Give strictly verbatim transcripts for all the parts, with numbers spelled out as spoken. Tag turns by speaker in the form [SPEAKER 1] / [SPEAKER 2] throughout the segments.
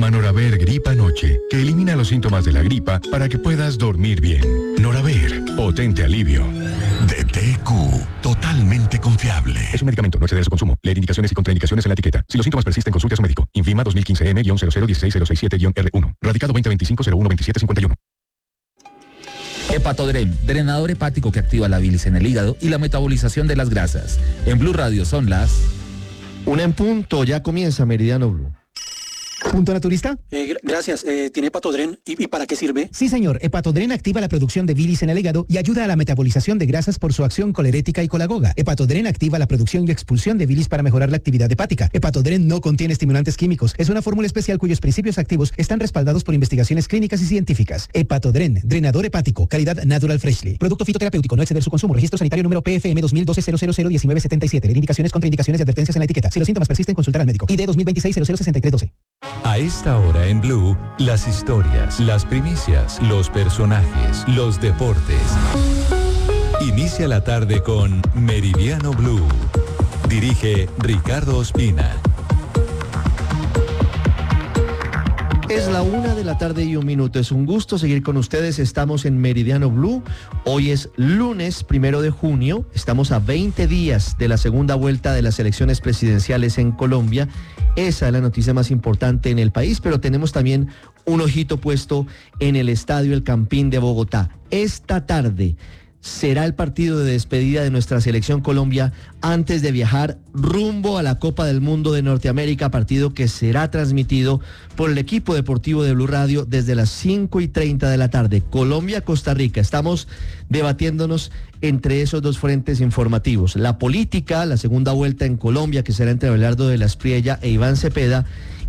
[SPEAKER 1] Toma Noraver Gripa Noche, que elimina los síntomas de la gripa para que puedas dormir bien. Noraver, potente alivio.
[SPEAKER 2] D T Q, totalmente confiable.
[SPEAKER 1] Es un medicamento, no exceder su consumo. Leer indicaciones y contraindicaciones en la etiqueta. Si los síntomas persisten, consulte a su médico. Infima dos mil quince M cero cero uno seis cero seis siete R uno. Radicado veinte veinticinco cero uno veintisiete cincuenta y uno.
[SPEAKER 3] Hepatodren, drenador hepático que activa la bilis en el hígado y la metabolización de las grasas. En Blue Radio son las...
[SPEAKER 4] Una en punto, ya comienza Meridiano Blue.
[SPEAKER 5] ¿Punto naturista?
[SPEAKER 6] Eh, gracias. Eh, ¿Tiene Hepatodren? ¿Y, ¿Y para qué sirve?
[SPEAKER 5] Sí, señor. Hepatodren activa la producción de bilis en el hígado y ayuda a la metabolización de grasas por su acción colerética y colagoga. Hepatodren activa la producción y expulsión de bilis para mejorar la actividad hepática. Hepatodren no contiene estimulantes químicos. Es una fórmula especial cuyos principios activos están respaldados por investigaciones clínicas y científicas. Hepatodren, drenador hepático, calidad Natural Freshly. Producto fitoterapéutico, no exceder su consumo. Registro sanitario número P F M dos mil doce cero cero cero diecinueve setenta y siete. Leer indicaciones, contraindicaciones y advertencias en la etiqueta. Si los síntomas persisten, consultar al médico. I D dos mil veintiséis cero cero sesenta y tres doce.
[SPEAKER 7] A esta hora en Blue, las historias, las primicias, los personajes, los deportes. Inicia la tarde con Meridiano Blue. Dirige Ricardo Ospina.
[SPEAKER 4] Es la una de la tarde y un minuto. Es un gusto seguir con ustedes. Estamos en Meridiano Blue. Hoy es lunes primero de junio. Estamos a veinte días de la segunda vuelta de las elecciones presidenciales en Colombia. Esa es la noticia más importante en el país, pero tenemos también un ojito puesto en el Estadio El Campín de Bogotá. Esta tarde será el partido de despedida de nuestra selección Colombia antes de viajar rumbo a la Copa del Mundo de Norteamérica, partido que será transmitido por el equipo deportivo de Blue Radio desde las cinco y treinta de la tarde. Colombia-Costa Rica. Estamos debatiéndonos entre esos dos frentes informativos. La política, la segunda vuelta en Colombia, que será entre Abelardo de la Espriella e Iván Cepeda,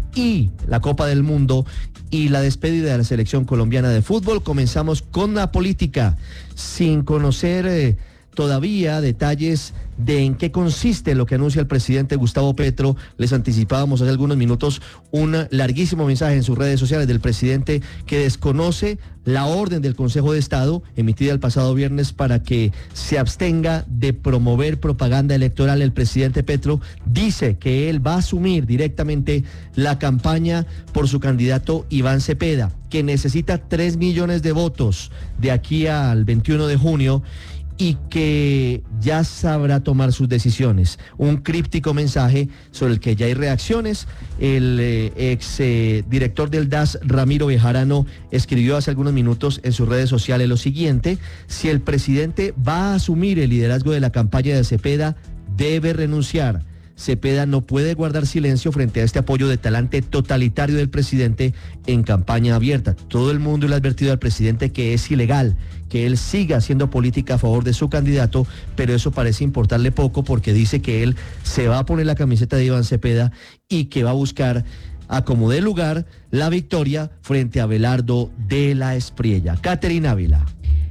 [SPEAKER 4] y la Copa del Mundo y la despedida de la selección colombiana de fútbol. Comenzamos con la política, sin conocer eh, todavía detalles de en qué consiste lo que anuncia el presidente Gustavo Petro. Les anticipábamos hace algunos minutos un larguísimo mensaje en sus redes sociales del presidente que desconoce la orden del Consejo de Estado emitida el pasado viernes para que se abstenga de promover propaganda electoral. El presidente Petro dice que él va a asumir directamente la campaña por su candidato Iván Cepeda, que necesita tres millones de votos de aquí al veintiuno de junio y que ya sabrá tomar sus decisiones. Un críptico mensaje sobre el que ya hay reacciones. El eh, ex eh, director del D A S, Ramiro Bejarano, escribió hace algunos minutos en sus redes sociales lo siguiente: si el presidente va a asumir el liderazgo de la campaña de Cepeda, debe renunciar. Cepeda no puede guardar silencio frente a este apoyo de talante totalitario del presidente en campaña abierta. Todo el mundo le ha advertido al presidente que es ilegal, que él siga haciendo política a favor de su candidato, pero eso parece importarle poco porque dice que él se va a poner la camiseta de Iván Cepeda y que va a buscar, a como dé lugar, la victoria frente a Abelardo de la Espriella. Caterina Ávila.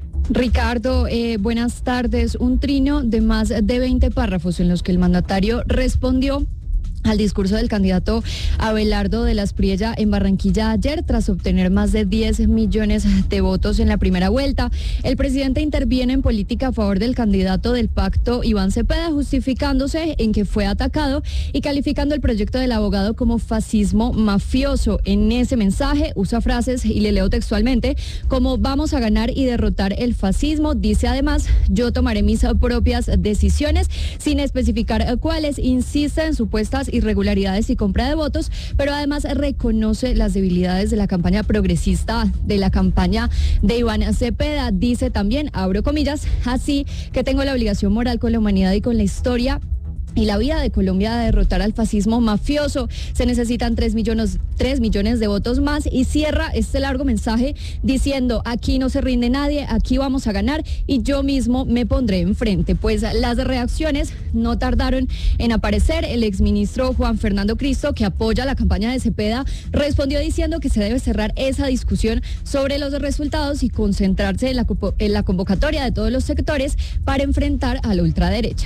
[SPEAKER 8] Ricardo, eh, buenas tardes. Un trino de más de veinte párrafos en los que el mandatario respondió al discurso del candidato Abelardo de la Espriella en Barranquilla ayer, tras obtener más de diez millones de votos en la primera vuelta. El presidente interviene en política a favor del candidato del pacto Iván Cepeda, justificándose en que fue atacado y calificando el proyecto del abogado como fascismo mafioso. En ese mensaje usa frases, y le leo textualmente, como vamos a ganar y derrotar el fascismo. Dice además, yo tomaré mis propias decisiones, sin especificar cuáles. Insiste en supuestas irregularidades y compra de votos, pero además reconoce las debilidades de la campaña progresista, de la campaña de Iván Cepeda. Dice también, abro comillas, así que tengo la obligación moral con la humanidad y con la historia y la vida de Colombia de derrotar al fascismo mafioso. Se necesitan tres millones, tres millones de votos más, y cierra este largo mensaje diciendo, aquí no se rinde nadie, aquí vamos a ganar y yo mismo me pondré enfrente. Pues las reacciones no tardaron en aparecer. El exministro Juan Fernando Cristo, que apoya la campaña de Cepeda, respondió diciendo que se debe cerrar esa discusión sobre los resultados y concentrarse en la, en la convocatoria de todos los sectores para enfrentar a la ultraderecha.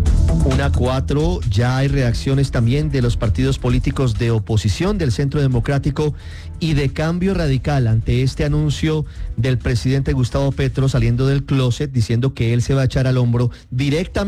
[SPEAKER 4] Una cuatro, ya hay reacciones también de los partidos políticos de oposición, del Centro Democrático y de Cambio Radical ante este anuncio del presidente Gustavo Petro saliendo del closet diciendo que él se va a echar al hombro directamente